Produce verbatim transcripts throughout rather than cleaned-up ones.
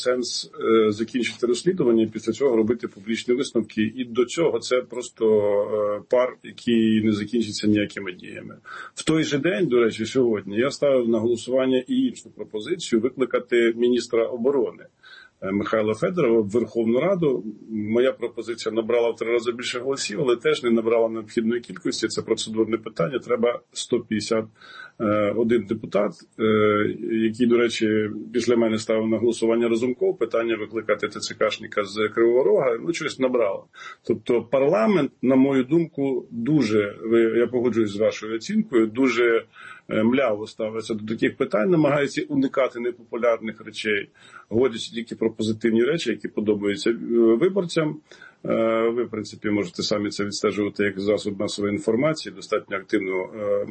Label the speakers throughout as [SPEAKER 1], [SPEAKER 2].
[SPEAKER 1] сенс е, закінчити розслідування і після цього робити публічні висновки. І до цього це просто е, пар, який не закінчиться ніякими діями. В той же день, до речі, сьогодні, я ставив на голосування і іншу пропозицію викликати міністра оборони Михайла Федорова в Верховну Раду. Моя пропозиція набрала в три рази більше голосів, але теж не набрала необхідної кількості. Це процедурне питання. Треба сто п'ятдесят один депутат, який, до речі, після мене ставив на голосування Разумков. Питання викликати ТЦКшника з Кривого Рога, ну, щось набрало. Тобто парламент, на мою думку, дуже, я погоджуюсь з вашою оцінкою, дуже мляво ставиться до таких питань, намагається уникати непопулярних речей, говорячи тільки про позитивні речі, які подобаються виборцям. Ви, в принципі, можете самі це відстежувати як засіб масової інформації, достатньо активно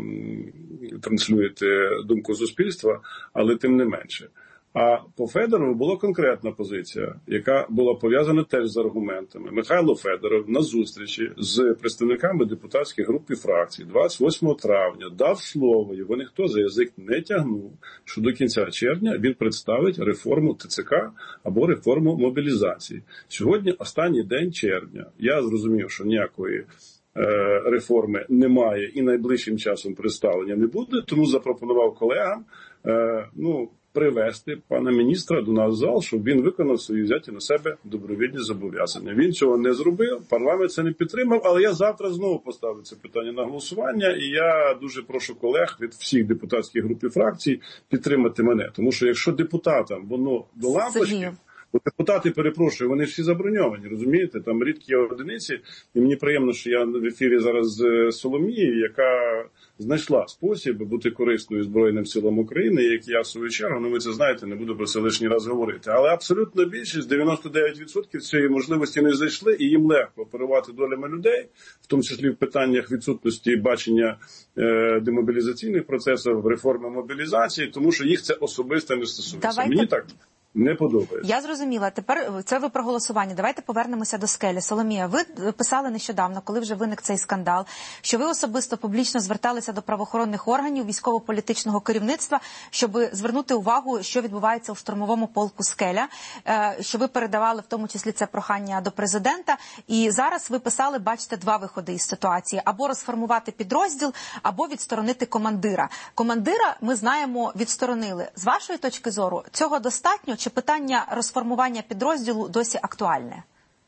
[SPEAKER 1] транслюєте думку суспільства, але тим не менше. А по Федорову була конкретна позиція, яка була пов'язана теж з аргументами. Михайло Федоров на зустрічі з представниками депутатських груп і фракцій двадцять восьмого травня дав слово, його ніхто за язик не тягнув, що до кінця червня він представить реформу ТЦК або реформу мобілізації. Сьогодні останній день червня. Я зрозумів, що ніякої реформи немає і найближчим часом представлення не буде, тому запропонував колегам, ну, привести пана міністра до нас в зал, щоб він виконав свої взяті на себе добровільні зобов'язання. Він цього не зробив, парламент це не підтримав, але я завтра знову поставлю це питання на голосування, і я дуже прошу колег від всіх депутатських груп і фракцій підтримати мене. Тому що якщо депутатам воно до лампочки, бо депутати, перепрошую, вони всі заброньовані, розумієте? Там рідкі одиниці, і мені приємно, що я в ефірі зараз з Соломією, яка знайшла спосіб бути корисною Збройним силам України, як я в свою чергу, ну ви це знаєте, не буду про це лишній раз говорити. Але абсолютно більшість, дев'яносто дев'ять відсотків цієї можливості не знайшли, і їм легко оперувати долями людей, в тому числі в питаннях відсутності бачення е, демобілізаційних процесів, реформи мобілізації, тому що їх це особисто не стосується.
[SPEAKER 2] Давайте...
[SPEAKER 1] Мені так не подобається.
[SPEAKER 2] Я зрозуміла. Тепер це ви про голосування. Давайте повернемося до скелі. Соломія, ви писали нещодавно, коли вже виник цей скандал, що ви особисто публічно зверталися до правоохоронних органів, військово-політичного керівництва, щоб звернути увагу, що відбувається у штурмовому полку «Скеля», що ви передавали в тому числі це прохання до президента. І зараз ви писали, бачите, два виходи із ситуації. Або розформувати підрозділ, або відсторонити командира. Командира, ми знаємо, відсторонили. З вашої точки зору, цього достатньо? Чи питання розформування підрозділу досі актуальне?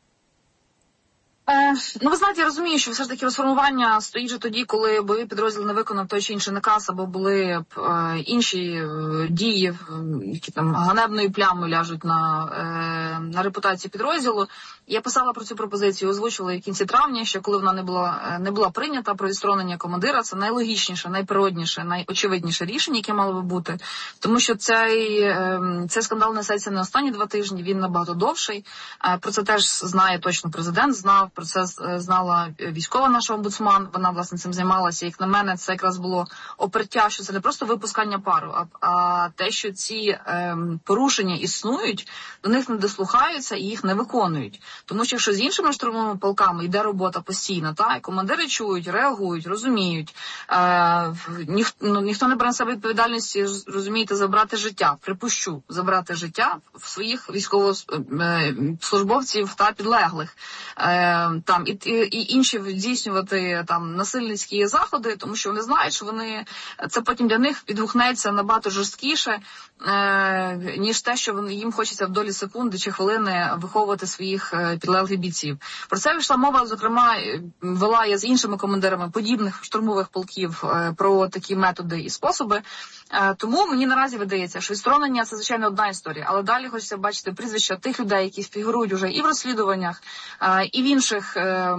[SPEAKER 3] Е, ну, ви знаєте, я розумію, що все ж таки розформування стоїть же тоді, коли бойовий підрозділ не виконав той чи інший наказ, або були е, інші е, дії, які там ганебною плямою ляжуть на, е, на репутацію підрозділу. Я писала про цю пропозицію, озвучувала в кінці травня, що коли вона не була, не була прийнята, про відсторонення командира, це найлогічніше, найприродніше, найочевидніше рішення, яке мало би бути. Тому що цей, цей скандал несеться не останні два тижні, він набагато довший. Про це теж знає точно президент, знав, про це знала військова наша омбудсман, вона, власне, цим займалася. Як на мене, це якраз було опертя, що це не просто випускання пару, а, а те, що ці ем, порушення існують, до них не дослухаються і їх не виконують. Тому що якщо з іншими штурмовими полками йде робота постійно, та, і командири чують, реагують, розуміють, е, ніх, ну, ніхто не бере на себе відповідальності, розумієте, забрати життя, припущу, забрати життя в своїх військовослужбовців та підлеглих, е, там, і, і, і інші здійснювати там насильницькі заходи, тому що вони знають, що вони, це потім для них відгукнеться набагато жорсткіше, е, ніж те, що вони, їм хочеться в долі секунди чи хвилини виховувати своїх підлеглих бійців. Про це вийшла мова, зокрема, вела я з іншими командирами подібних штурмових полків про такі методи і способи. Тому мені наразі видається, що відсторонення – це, звичайно, одна історія, але далі хочеться бачити прізвища тих людей, які фігурують вже і в розслідуваннях, і в інших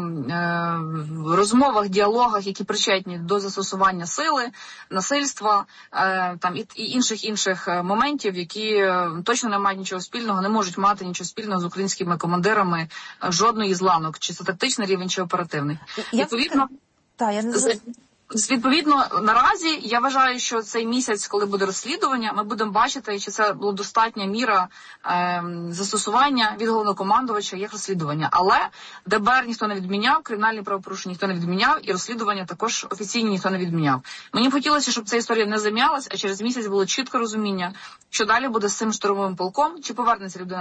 [SPEAKER 3] розмовах, діалогах, які причетні до застосування сили, насильства, там, і інших інших моментів, які точно не мають нічого спільного, не можуть мати нічого спільного з українськими командирами жодної з ланок, чи це тактичний рівень, чи оперативний.
[SPEAKER 2] Я... Відповідно, Та, я не...
[SPEAKER 3] Відповідно, наразі я вважаю, що цей місяць, коли буде розслідування, ми будемо бачити, чи це була достатня міра е, застосування від головнокомандувача як розслідування. Але ДБР ніхто не відміняв, кримінальні правопорушення ніхто не відміняв, і розслідування також офіційні ніхто не відміняв. Мені б хотілося, щоб ця історія не зам'ялась, а через місяць було чітке розуміння, що далі буде з цим штурмовим полком, чи повернеться людина